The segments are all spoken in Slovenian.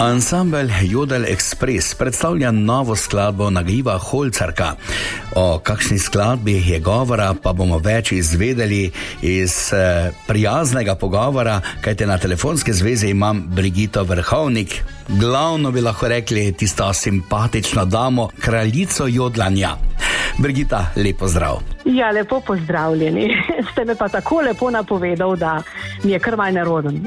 Ansambel Jodel Express predstavlja novo skladbo Nagajiva Holcarka. O kakšni skladbi je govora, pa bomo več izvedeli iz prijaznega pogovora, kajte na telefonske zveze imam Brigito Vrhovnik, glavno bi lahko rekli tisto simpatično damo, kraljico jodlanja. Brigita, lep pozdrav. Ja, lepo pozdravljeni. Ste me pa tako lepo napovedal, da mi je kar malo neroden.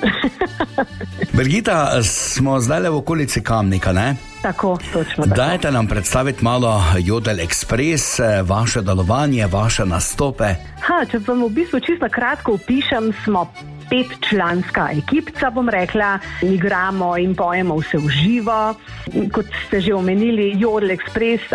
Brigita, smo zdaj v okolici Kamnika, ne? Tako, točno tako. Dajte nam predstaviti malo Jodel Express, vaše delovanje, vaše nastope. Če vam v bistvu čisto kratko opišem, smo 5-članska ekipca, bom rekla, igramo in pojemo vse v živo. Kot ste že omenili, Jodel Express,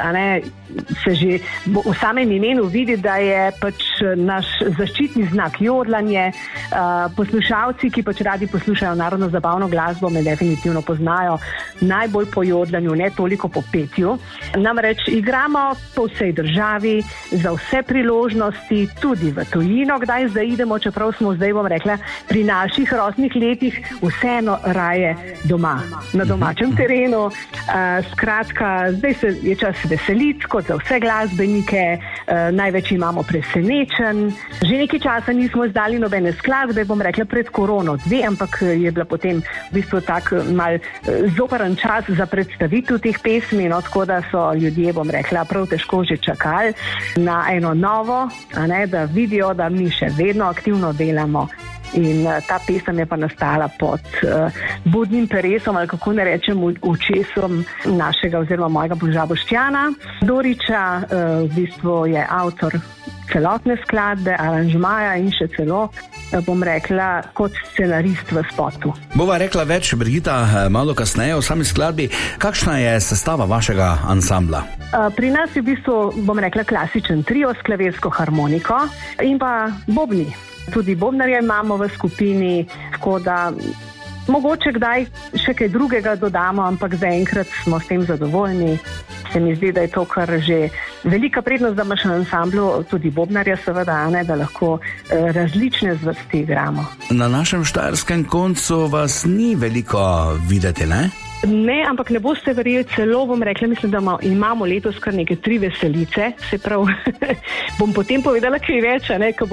se že v samem imenu vidi, da je pač naš zaščitni znak jodlanje. Poslušalci, ki pač radi poslušajo narodno zabavno glasbo, me definitivno poznajo najbolj po jodlanju, ne toliko po petju. Namreč igramo po vsej državi, za vse priložnosti, tudi v tujino, kdaj zaidemo, čeprav smo zdaj, bom rekla, pri naših rosnih letih vseeno raje doma, na domačem terenu. Skratka, zdaj je čas veseliti, kot za vse glasbenike, največ imamo presenečen. Že nekaj časa nismo izdali nobene skladbe, bom rekla pred korono 2, ampak je bila potem v bistvu tak mal zoperen čas za predstavitev teh pesmi, tako da so ljudje, bom rekla, prav težko že čakali na eno novo, da vidijo, da mi še vedno aktivno delamo. In ta pesem je pa nastala pod budnim peresom, ali kako ne rečem, očesom našega oziroma mojega moža Boštjana Doriča. V bistvu je avtor celotne skladbe, aranžmaja in še celo, bom rekla, kot scenarist v spotu. Bova rekla več, Brigita, malo kasneje o sami skladbi. Kakšna je sestava vašega ansambla? Pri nas je v bistvu, bom rekla, klasičen trio s klavirsko harmoniko in pa bobni. Tudi bobnarja imamo v skupini, tako da mogoče kdaj še kaj drugega dodamo, ampak zaenkrat smo s tem zadovoljni. Se mi zdi, da je to kar že velika prednost, da imaš na ansamblu tudi bobnarja, seveda, da lahko različne zvrsti igramo. Na našem štajerskem koncu vas ni veliko videti, ne? Ne, ampak ne boste verjeli, celo bom rekla, mislim, da imamo letos kar neke 3 veselice, se pravi, bom potem povedala kaj več,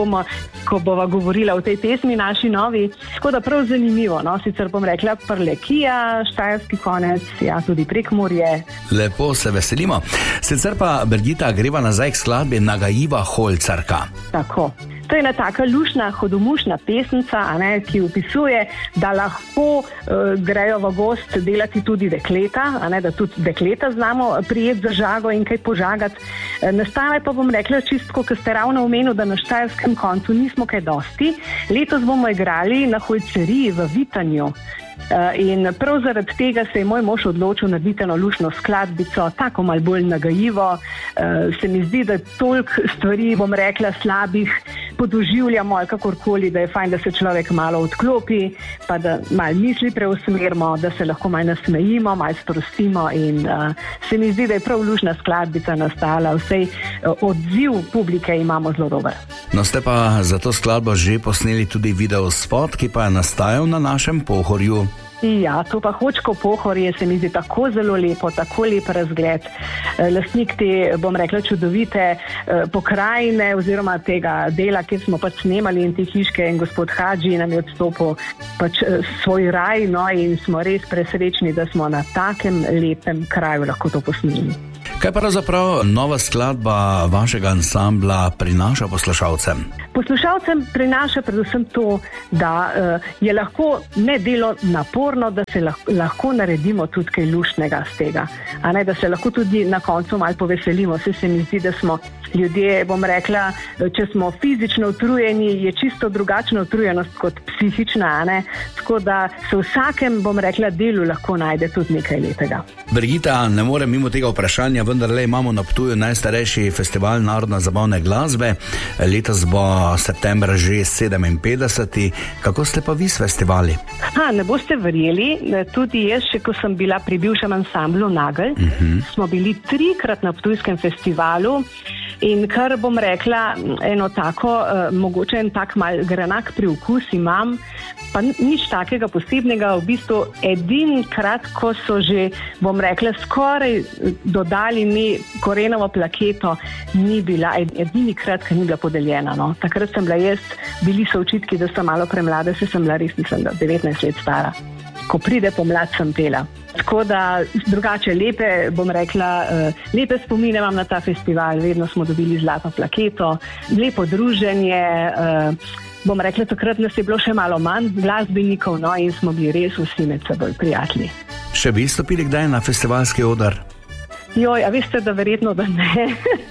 ko bova govorila o tej pesmi naši novi. Tako da prav zanimivo, sicer bom rekla Prlekija, štajerski konec, ja, tudi Prekmurje. Lepo se veselimo. Sicer pa, Brigita, greva nazaj k skladbi Nagajiva Holcarka. Tako. To je ena taka lušna, hodomušna pesnica, ki opisuje, da lahko grejo v gost delati tudi dekleta, da tudi dekleta znamo prijeti za žago in kaj požagati. Nastala pa, bom rekla, čistko, ker ste ravno omenili, da na štajerskem koncu nismo kaj dosti. Letos bomo igrali na Hojceriji v Vitanju. In prav zaradi tega se je moj mož odločil narediti eno lušno skladbico, tako malo bolj nagajivo. Se mi zdi, da toliko stvari, bom rekla, slabih podoživljamo ali kakorkoli, da je fajn, da se človek malo odklopi, pa da malo misli preusmerimo, da se lahko malo nasmejimo, malo sprostimo in se mi zdi, da je prav lušna skladbica nastala. Vsej odziv publike imamo zelo dober. No, ste pa za to skladbo že posneli tudi video spot, ki pa je nastajal na našem Pohorju. Ja, to pa Hočko Pohorje se mi zdi tako zelo lepo, tako lep razgled. Lastnik te, bom rekla, čudovite pokrajine oziroma tega dela, kjer smo pač snemali in te hiške, in gospod Hadži nam je odstopil pač svoj raj, in smo res presrečni, da smo na takem lepem kraju lahko to posneli. Kaj pravzaprav nova skladba vašega ansambla prinaša poslušalcem? Poslušalcem prinaša predvsem to, da je lahko ne delo naporno, da se lahko naredimo tudi kaj luštnega z tega. Da se lahko tudi na koncu malo poveselimo. Se mi zdi, da smo ljudje, bom rekla, če smo fizično utrujeni, je čisto drugačna utrujenost kot psihična, tako da se v vsakem, bom rekla, delu lahko najde tudi nekaj lepega. Brigita, ne morem mimo tega vprašanja, vendarle imamo na Ptuju najstarejši festival narodno zabavne glasbe. Letos bo septembra že 57. Kako ste pa vi s festivali? Ne boste verjeli, tudi jaz, še ko sem bila pri bivšem ansamblu Nagel, smo bili 3-krat na Ptujskem festivalu. In kar bom rekla, eno tako, mogoče en tak mal granak priokus imam, pa nič takega posebnega, v bistvu edinkrat, ko so že, bom rekla, skoraj dodali mi korenovo plaketo, ni bila, edinikrat, ki ni bila podeljena. No. Takrat sem bila jaz, bili so očitki, da sem malo premlada, se sem bila res, mislim, da 19 let stara. Ko pride pomlad, sem pela. Tako da drugače lepe, bom rekla, lepe spomine imam na ta festival, vedno smo dobili zlato plaketo, lepo druženje, bom rekla, takrat nas je bilo še malo manj glasbenikov, no, in smo bili res vsi med seboj prijatelji. Še bi stopili kdaj na festivalski oder? Joj, a veste, da verjetno, da ne.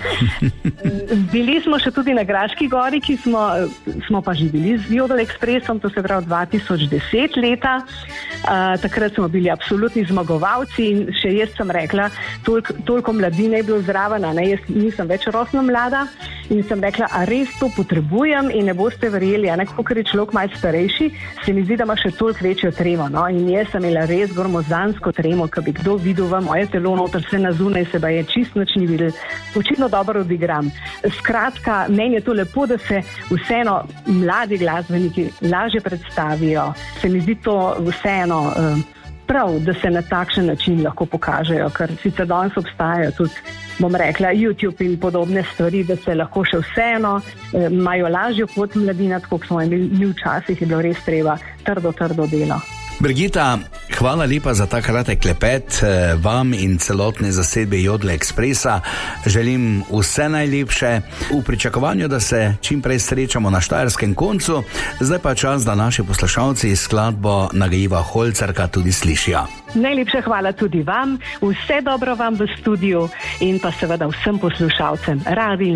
Bili smo še tudi na Graški gori, ki smo pa že bili z Jodel Expressom, to se pravi 2010 leta. Takrat smo bili absolutni zmagovalci in še jaz sem rekla, toliko mladine je bilo zraven, ne, jaz nisem več rosno mlada in sem rekla, a res to potrebujem in ne boste verjeli, ker je človek malo starejši, se mi zdi, da ima še toliko večjo tremo, no, in jaz sem imela res gromozansko tremo, ko bi kdo videl v moje telo noter se nazune, se ba je čist nič ni videl, očitno dobro odigram. Skratka, meni je to lepo, da se vseeno mladi glasbeniki lažje predstavijo, se mi zdi to vseeno prav, da se na takšen način lahko pokažejo, ker sicer danes obstajajo tudi, bom rekla, YouTube in podobne stvari, da se lahko še vseeno imajo lažjo pot mladina, tako kot smo imeli včasih, je bilo res treba trdo delo. Brigita, hvala lepa za ta kratek klepet. Vam in celotne zasedbe Jodel Expressa želim vse najlepše v pričakovanju, da se čim prej srečamo na štajerskem koncu. Zdaj pa čas, da naši poslušalci skladbo Nagajiva Holcarka tudi slišijo. Najlepša hvala tudi vam, vse dobro vam v studiu in pa seveda vsem poslušalcem. Radi